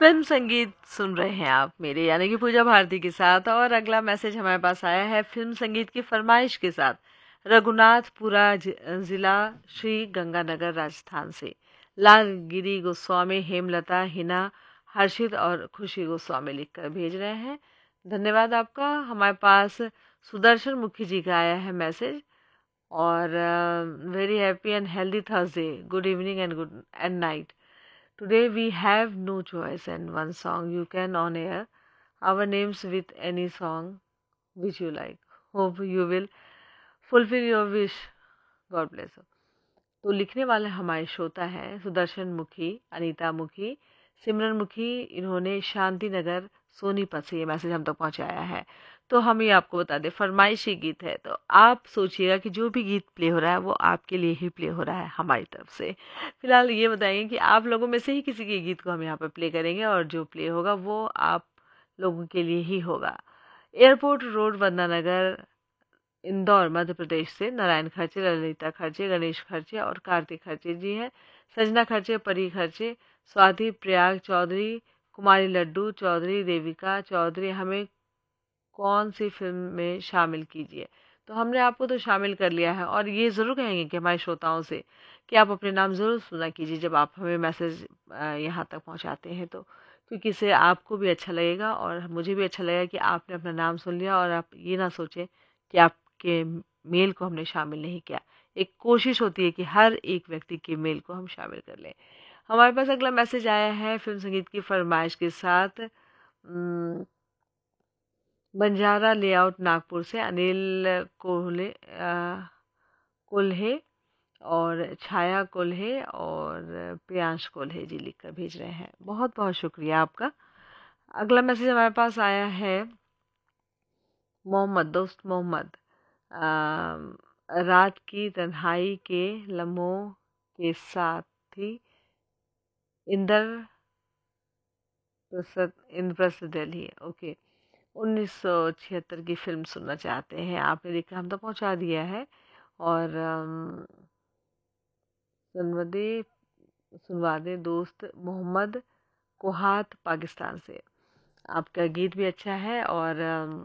Film संगीत सुन रहे हैं आप मेरे यानी कि पूजा भारती के साथ। और अगला मैसेज हमारे पास आया है फिल्म संगीत की फरमाइश के साथ रघुनाथपुरा जिला श्री गंगानगर राजस्थान से लाल गिरी गोस्वामी, हेमलता, हिना, हर्षित और खुशी गोस्वामी लिखकर भेज रहे हैं। धन्यवाद आपका। हमारे पास सुदर्शन मुखी जी का आया है मैसेज। और very happy and healthy Thursday, good evening and good and night. Today we have no choice and one song you can on air our names with any song which you like. Hope you will fulfill your wish. God bless you. तो लिखने वाले हमारे श्रोता हैं सुदर्शन मुखी, अनीता मुखी, सिमरन मुखी। इन्होंने शांति नगर सोनीपत से ये मैसेज हम तक पहुंचाया है। तो हम ये आपको बता दें, फरमाइशी गीत है तो आप सोचिएगा कि जो भी गीत प्ले हो रहा है वो आपके लिए ही प्ले हो रहा है हमारी तरफ से। फिलहाल ये बताइए कि आप लोगों में से ही किसी के गीत को हम यहाँ पर प्ले करेंगे और जो प्ले होगा वो आप लोगों के लिए ही होगा। एयरपोर्ट रोड, वंदना नगर, इंदौर मध्य प्रदेश से नारायण खर्चे, ललिता खर्चे, गणेश खर्चे और कार्तिक खर्चे जी हैं। सजना खर्चे, परी खर्चे, स्वाति प्रयाग चौधरी, कुमारी लड्डू चौधरी, देविका चौधरी, हमें कौन सी फिल्म में शामिल कीजिए। तो हमने आपको तो शामिल कर लिया है और ये ज़रूर कहेंगे कि हमारे श्रोताओं से कि आप अपने नाम ज़रूर सुना कीजिए जब आप हमें मैसेज यहाँ तक पहुँचाते हैं, तो क्योंकि इससे आपको भी अच्छा लगेगा और मुझे भी अच्छा लगेगा कि आपने अपना नाम सुन लिया और आप ये ना सोचें कि आपके मेल को हमने शामिल नहीं किया। एक कोशिश होती है कि हर एक व्यक्ति के मेल को हम शामिल कर लें। हमारे पास अगला मैसेज आया है फिल्म संगीत की फरमाइश के साथ बंजारा लेआउट नागपुर से अनिल कोल्हे और छाया कोल्हे और प्रियांश कोल्हे जी लिखकर भेज रहे हैं। बहुत बहुत शुक्रिया आपका। अगला मैसेज हमारे पास आया है मोहम्मद, दोस्त मोहम्मद, रात की तन्हाई के लम्हों के साथ ही इंद्रप्रस्थ दिल्ली। ओके, 1976 की फिल्म सुनना चाहते हैं। आपने लिखा हम तो पहुंचा दिया है। और सुनवा दे दोस्त मोहम्मद कोहात पाकिस्तान से। आपका गीत भी अच्छा है और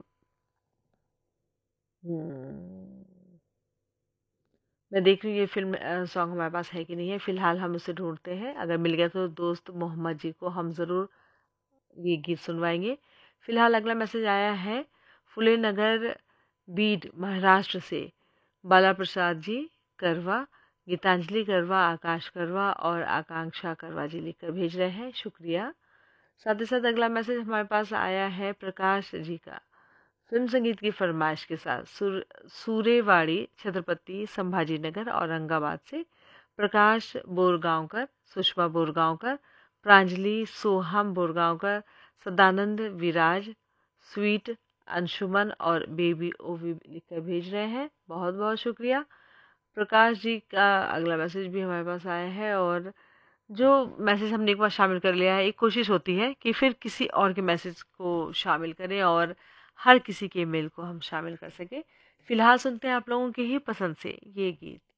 मैं देख रही हूँ ये फिल्म सॉन्ग हमारे पास है कि नहीं है। फ़िलहाल हम उसे ढूंढते हैं, अगर मिल गया तो दोस्त मोहम्मद जी को हम ज़रूर ये गीत सुनवाएंगे। फ़िलहाल अगला मैसेज आया है फुले नगर, बीड, महाराष्ट्र से बाला प्रसाद जी करवा, गीतांजलि करवा, आकाश करवा और आकांक्षा करवा जी लिखकर भेज रहे हैं। शुक्रिया। साथ ही साथ अगला मैसेज हमारे पास आया है प्रकाश जी का फिल्म संगीत की फरमाइश के साथ सूरेवाड़ी, छत्रपति संभाजी नगर, औरंगाबाद से प्रकाश बोरगांवकर, सुषमा बोरगांवकर, प्रांजलि, सोहम बोरगांवकर, सदानंद विराज, स्वीट, अंशुमन और बेबी ओवी लिखकर भेज रहे हैं। बहुत बहुत शुक्रिया। प्रकाश जी का अगला मैसेज भी हमारे पास आया है और जो मैसेज हमने एक बार शामिल कर लिया है, एक कोशिश होती है कि फिर किसी और के मैसेज को शामिल करें और हर किसी के मेल को हम शामिल कर सकें। फिलहाल सुनते हैं आप लोगों की ही पसंद से ये गीत।